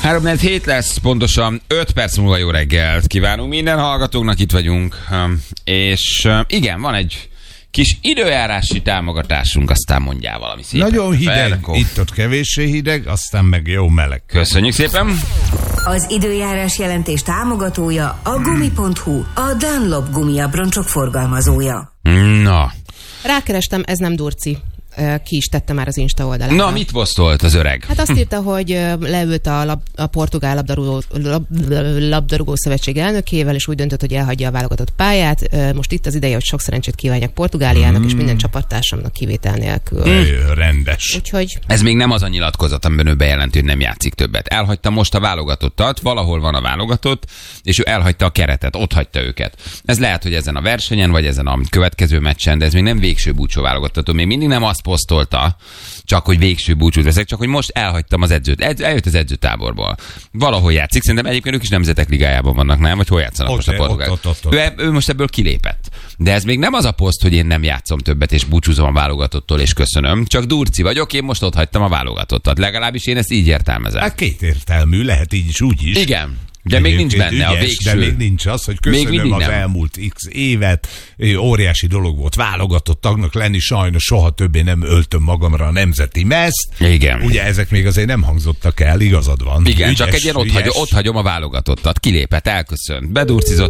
3-4 lesz, pontosan 5 perc múlva jó reggelt kívánunk minden hallgatóknak, itt vagyunk. És igen, van egy kis időjárási támogatásunk, aztán mondjál valami szépen. Nagyon hideg, itt-ott kevéssé hideg, aztán meg jó meleg. Köszönjük szépen! Az időjárás jelentés támogatója a Gumi.hu, a Dunlop gumiabroncsok forgalmazója. Na. Rákerestem, ez nem Durci. Ki is tette már az Insta oldalán. Na, mit posztolt az öreg? Hát azt írta, hogy leült a portugál labdarúgó szövetség elnökével, és úgy döntött, hogy elhagyja a válogatott pályát. Most itt az ideje, hogy sok szerencsét kívánjak Portugáliának, és minden csapattársamnak kivétel nélkül. Rendes. Úgyhogy... Ez még nem az a nyilatkozat, amiben ő bejelenti, hogy nem játszik többet. Elhagyta most a válogatottat, valahol van a válogatott, és ő elhagyta a keretet, ott hagyta őket. Ez lehet, hogy ezen a versenyen, vagy ezen a következő meccsen, de ez még nem végső búcsú válogattató. Még mindig nem azt posztolta, csak hogy végső búcsút veszek, csak hogy most elhagytam az edzőt. Eljött az edzőtáborból. Valahol játszik. Szerintem egyébként ők is nemzetek ligájában vannak, nem? Vagy hol játszanak most a portugálok? Ő most ebből kilépett. De ez még nem az a poszt, hogy én nem játszom többet, és búcsúzom a válogatottól, és köszönöm. Csak Durci vagyok, én most ott hagytam a válogatottat. Legalábbis én ezt így értelmezem. Hát kétértelmű, lehet így is, úgy is. Igen. De még nincs benne ügyes, a végső. De még nincs az, hogy köszönöm az elmúlt x évet. Óriási dolog volt válogatott tagnak lenni, sajnos soha többé nem öltöm magamra a nemzeti mezt. Igen. Ugye ezek még azért nem hangzottak el, igazad van. Igen, ügyes, csak egy ilyen ott hagyom a válogatottat. Kilépett, elköszönt, bedurcizott.